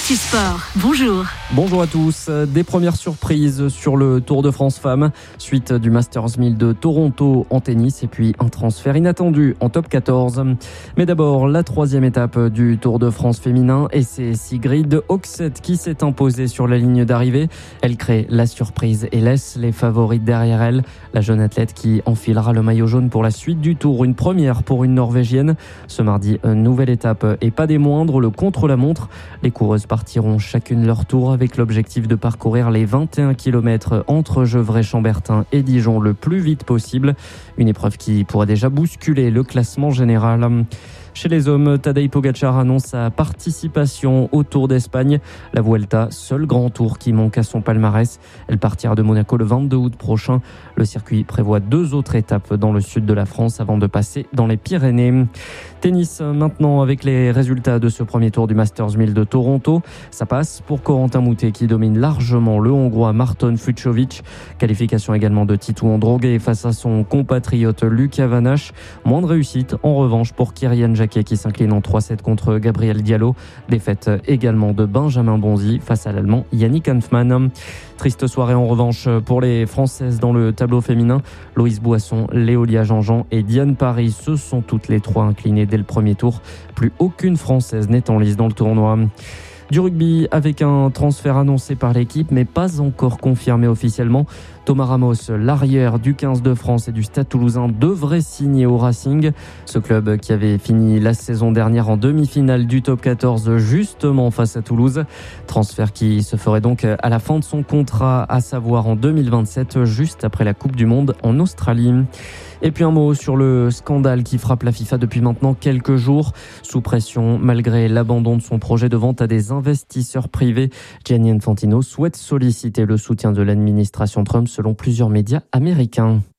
l'actu sport. Bonjour. Bonjour à tous. Des premières surprises sur le Tour de France Femmes, suite du Masters 1000 de Toronto en tennis et puis un transfert inattendu en top 14. Mais d'abord, la troisième étape du Tour de France féminin et c'est Sigrid Hoxet qui s'est imposée sur la ligne d'arrivée. Elle crée la surprise et laisse les favorites derrière elle. La jeune athlète qui enfilera le maillot jaune pour la suite du Tour, une première pour une Norvégienne. Ce mardi, nouvelle étape et pas des moindres, le contre-la-montre. Les coureuses partiront chacune leur tour avec l'objectif de parcourir les 21 km entre Gevrey-Chambertin et Dijon le plus vite possible. Une épreuve qui pourrait déjà bousculer le classement général. Chez les hommes, Tadej Pogačar annonce sa participation au Tour d'Espagne. La Vuelta, seul grand tour qui manque à son palmarès. Elle partira de Monaco le 22 août prochain. Le circuit prévoit 2 autres étapes dans le sud de la France avant de passer dans les Pyrénées. Tennis maintenant avec les résultats de ce premier tour du Masters 1000 de Toronto. Ça passe pour Corentin Moutet qui domine largement le Hongrois Marton Fucsovics. Qualification également de Titu Androgué face à son compatriote Luca Vanache. Moins de réussite en revanche pour Kyrian Jacquet qui s'incline en 3-7 contre Gabriel Diallo. Défaite également de Benjamin Bonzi face à l'Allemand Yannick Hanfmann. Triste soirée en revanche pour les Françaises dans le tableau féminin. Loïse Boisson, Léolia Jean-Jean et Diane Paris se sont toutes les trois inclinées dès le premier tour. Plus aucune Française n'est en lice dans le tournoi. Du rugby avec un transfert annoncé par l'équipe mais pas encore confirmé officiellement. Thomas Ramos, l'arrière du 15 de France et du Stade Toulousain, devrait signer au Racing. Ce club qui avait fini la saison dernière en demi-finale du top 14 justement face à Toulouse. Transfert qui se ferait donc à la fin de son contrat, à savoir en 2027, juste après la Coupe du Monde en Australie. Et puis un mot sur le scandale qui frappe la FIFA depuis maintenant quelques jours. Sous pression, malgré l'abandon de son projet de vente à des investisseurs privés, Gianni Infantino souhaite solliciter le soutien de l'administration Trump selon plusieurs médias américains.